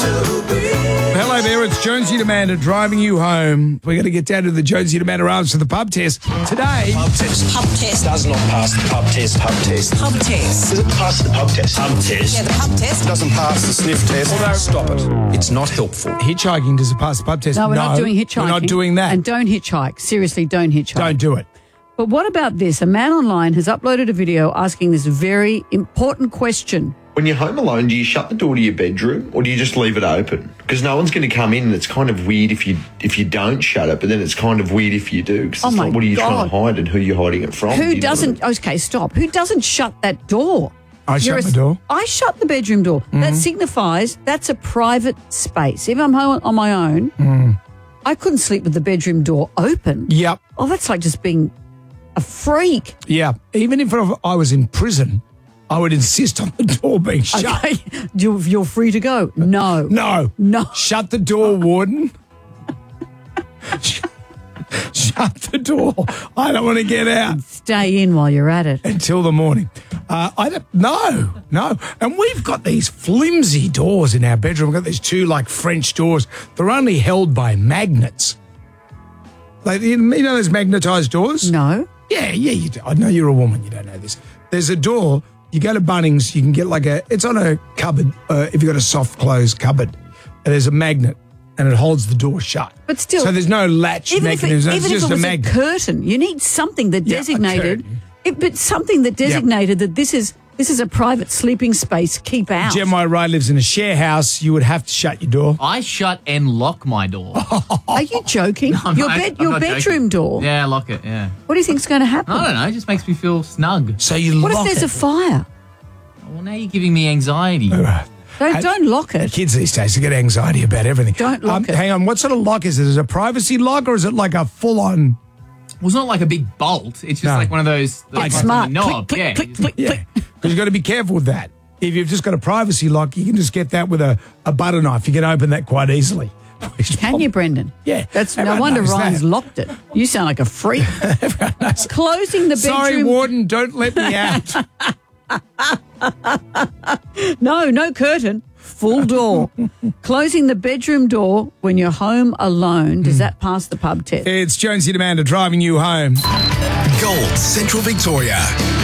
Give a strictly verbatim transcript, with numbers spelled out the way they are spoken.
Hello there, it's Jonesy Demander driving you home. We're going to get down to the Jonesy Demander answer to the pub test. Today... Pub test. Pub test. Does not pass the pub test. Pub test. Pub test. Does it pass the pub test? Pub test. Yeah, the pub test. Doesn't pass the sniff test. Although- Stop it. It's not helpful. Hitchhiking, does it pass the pub test? No, we're not doing hitchhiking. We're not doing that. And don't hitchhike. Seriously, don't hitchhike. Don't do it. But what about this? A man online has uploaded a video asking this very important question. When you're home alone, do you shut the door to your bedroom or do you just leave it open? Because no one's going to come in, and it's kind of weird if you if you don't shut it, but then it's kind of weird if you do. Because Oh it's my like, what are you God. trying to hide and who you're hiding it from? Who You know doesn't... what Okay, stop. Who doesn't shut that door? I You're shut a- the door. I shut the bedroom door. That signifies that's a private space. If I'm home on my own, I couldn't sleep with the bedroom door open. Yep, Oh, that's like just being a freak. yeah. Even if I was in prison, I would insist on the door being shut. Okay, you're, you're free to go. No. No. No. Shut the door, warden. Shut the door. I don't want to get out Stay in while you're at it. until the morning. Uh, I don't, no, no. And we've got these flimsy doors in our bedroom. We've got these two like French doors. They're only held by magnets. Like, you know those magnetized doors? No. Yeah, yeah, you do. I know you're a woman. You don't know this. There's a door. You go to Bunnings. You can get like a. It's on a cupboard. Uh, if you've got a soft close cupboard, and there's a magnet, and it holds the door shut. But still- so there's no latch Even if it, mechanism. even it's if just it was a a, magnet. curtain, you need something that Yeah, a designated, curtain. it, but something that designated that this is this is a private sleeping space. Keep out. Jeremiah Wright lives in a share house. You would have to shut your door. I shut and lock my door. Are you joking? I'm your not- bed, I'm your not bedroom joking. door. Yeah, lock it, yeah. What do you think's going to happen? I don't know, it just makes me feel snug. So you What lock if there's it. a fire? Well, now you're giving me anxiety. Don't Hey, don't lock it. Kids these days, they get anxiety about everything. Don't lock it. Hang on, what sort of lock is it? Is it a privacy lock or is it like a full-on? Well, it's not like a big bolt. It's just No. like one of those... Like like smart. on the knob. Click, yeah. click, click, click, Yeah, click. because you've got to be careful with that. If you've just got a privacy lock, you can just get that with a, a butter knife. You can open that quite easily. Can you, Brendan? Yeah. That's no Everyone wonder knows Ryan's that. locked it. You sound like a freak. Closing the bedroom. Sorry, warden, don't let me out. No, no curtain. Full door. Closing the bedroom door when you're home alone. Does that pass the pub test? It's Jonesy Demander driving you home. Gold Central Victoria.